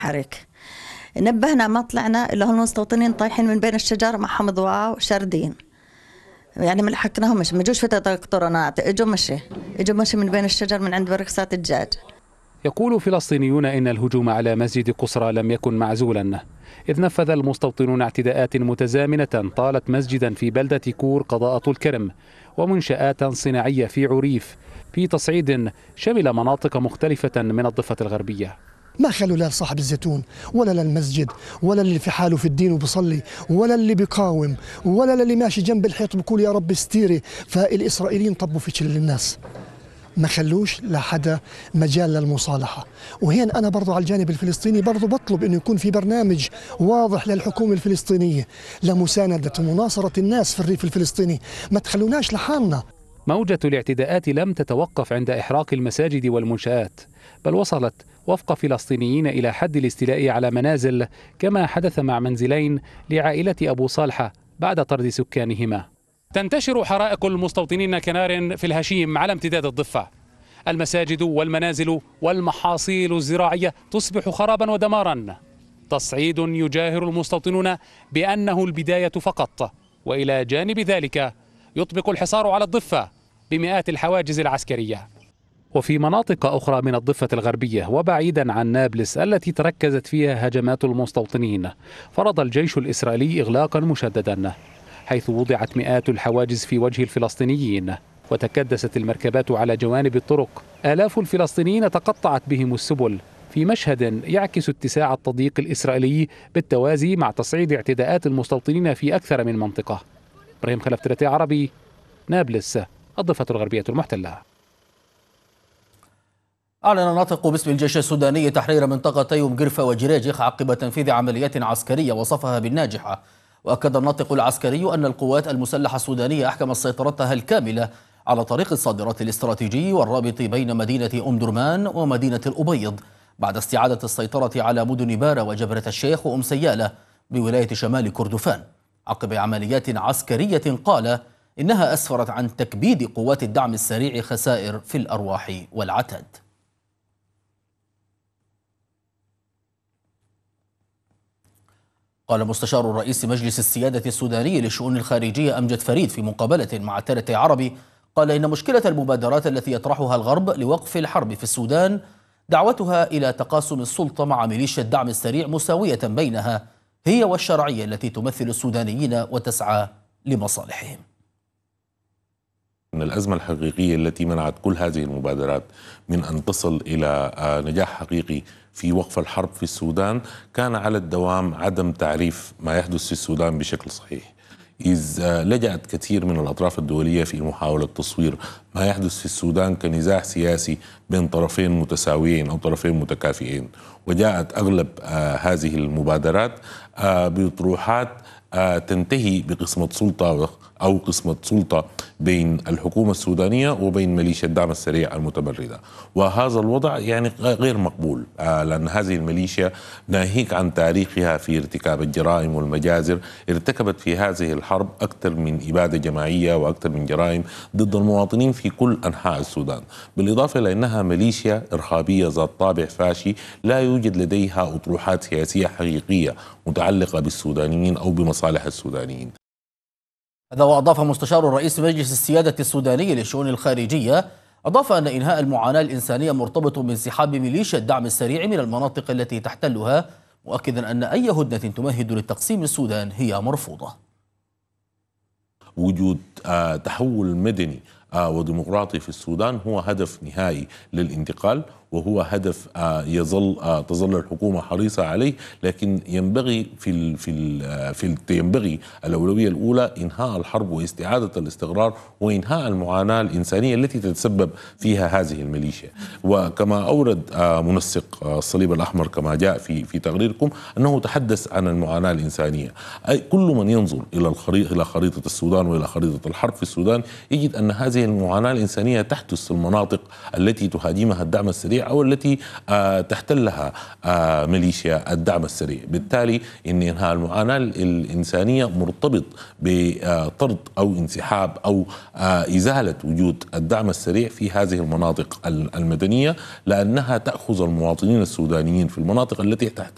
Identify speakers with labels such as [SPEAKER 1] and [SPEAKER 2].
[SPEAKER 1] حرك. نبهنا ما طلعنا اللي هم المستوطنين طايحين من بين الشجر معهم ضواع وشاردين، يعني ما لحقناهمش، ما جوش في دكتورنات، اجوا مشي من بين الشجر من عند بركسات الدجاج.
[SPEAKER 2] يقول فلسطينيون إن الهجوم على مسجد قصرى لم يكن معزولا، إذ نفذ المستوطنون اعتداءات متزامنة طالت مسجدا في بلدة كور قضاء طول كرم ومنشآت صناعية في عريف في تصعيد شمل مناطق مختلفة من الضفة الغربية.
[SPEAKER 3] ما خلوا لا صاحب الزيتون ولا للمسجد ولا اللي في حاله في الدين وبصلي ولا اللي بيقاوم ولا اللي ماشي جنب الحيط بيقول يا رب استيري. فالإسرائيليين طبوا في كل الناس، ما خلوش لحدا مجال للمصالحة. وهنا أنا برضو على الجانب الفلسطيني برضو بطلب أنه يكون في برنامج واضح للحكومة الفلسطينية لمساندة ومناصرة الناس في الريف الفلسطيني، ما تخلوناش لحالنا.
[SPEAKER 2] موجة الاعتداءات لم تتوقف عند إحراق المساجد والمنشآت، بل وصلت وفق فلسطينيين إلى حد الاستيلاء على منازل، كما حدث مع منزلين لعائلة أبو صالحة بعد طرد سكانهما. تنتشر حرائق المستوطنين كنار في الهشيم على امتداد الضفة. المساجد والمنازل والمحاصيل الزراعية تصبح خرابا ودمارا. تصعيد يجاهر المستوطنون بأنه البداية فقط، وإلى جانب ذلك يطبق الحصار على الضفة بمئات الحواجز العسكرية. وفي مناطق أخرى من الضفة الغربية وبعيدا عن نابلس التي تركزت فيها هجمات المستوطنين، فرض الجيش الإسرائيلي إغلاقا مشددا، حيث وضعت مئات الحواجز في وجه الفلسطينيين وتكدست المركبات على جوانب الطرق. آلاف الفلسطينيين تقطعت بهم السبل في مشهد يعكس اتساع التضييق الإسرائيلي بالتوازي مع تصعيد اعتداءات المستوطنين في أكثر من منطقة. إبراهيم خلف ترتي عربي، نابلس، الضفة الغربية المحتلة.
[SPEAKER 4] أعلن ناطق باسم الجيش السوداني تحرير منطقتي مقرفة وجريجخ عقب تنفيذ عمليات عسكرية وصفها بالناجحة. وأكد الناطق العسكري أن القوات المسلحة السودانية أحكمت سيطرتها الكاملة على طريق الصادرات الاستراتيجي والرابط بين مدينة أم درمان ومدينة الأبيض بعد استعادة السيطرة على مدن بارة وجبرة الشيخ وأم سيالة بولاية شمال كردفان عقب عمليات عسكرية قال إنها أسفرت عن تكبيد قوات الدعم السريع خسائر في الأرواح والعتاد. قال مستشار رئيس مجلس السيادة السوداني للشؤون الخارجية أمجد فريد في مقابلة مع ترتي عربي، قال إن مشكلة المبادرات التي يطرحها الغرب لوقف الحرب في السودان دعوتها إلى تقاسم السلطة مع ميليشيا الدعم السريع مساوية بينها هي والشرعية التي تمثل السودانيين وتسعى لمصالحهم.
[SPEAKER 5] من الأزمة الحقيقية التي منعت كل هذه المبادرات من أن تصل إلى نجاح حقيقي في وقف الحرب في السودان كان على الدوام عدم تعريف ما يحدث في السودان بشكل صحيح، إذ لجأت كثير من الأطراف الدولية في محاولة تصوير ما يحدث في السودان كنزاع سياسي بين طرفين متساويين أو طرفين متكافئين، وجاءت أغلب هذه المبادرات بأطروحات تنتهي بقسمة سلطة أو قسمة سلطة بين الحكومة السودانية وبين ميليشيا الدعم السريع المتمردة. وهذا الوضع يعني غير مقبول، لأن هذه الميليشيا ناهيك عن تاريخها في ارتكاب الجرائم والمجازر، ارتكبت في هذه الحرب أكثر من إبادة جماعية وأكثر من جرائم ضد المواطنين في كل أنحاء السودان، بالإضافة إلى أنها ميليشيا إرهابية ذات طابع فاشي لا يوجد لديها أطروحات سياسية حقيقية متعلقة بالسودانيين أو بمصالح السودانيين.
[SPEAKER 4] هذا وأضاف مستشار رئيس مجلس السيادة السوداني للشؤون الخارجية، أضاف أن إنهاء المعاناة الإنسانية مرتبط بانسحاب ميليشيا الدعم السريع من المناطق التي تحتلها، مؤكدا أن أي هدنة تمهد للتقسيم السودان هي مرفوضة.
[SPEAKER 5] وجود تحول مدني وديمقراطي في السودان هو هدف نهائي للانتقال، وهو هدف تظل الحكومة حريصة عليه، لكن ينبغي ينبغي الأولوية الأولى إنهاء الحرب واستعادة الاستقرار وإنهاء المعاناة الإنسانية التي تتسبب فيها هذه الميليشيا. وكما أورد منسق الصليب الأحمر كما جاء في تقريركم أنه تحدث عن المعاناة الإنسانية، أي كل من ينظر إلى خريطة السودان وإلى خريطة الحرب في السودان يجد أن هذه المعاناة الإنسانية تحدث في المناطق التي تهاجمها الدعم السريع أو التي تحتلها ميليشيا الدعم السريع. بالتالي إن إنهاء المعاناة الإنسانية مرتبط بطرد أو انسحاب أو إزالة وجود الدعم السريع في هذه المناطق المدنية، لأنها تأخذ المواطنين السودانيين في المناطق التي تحتل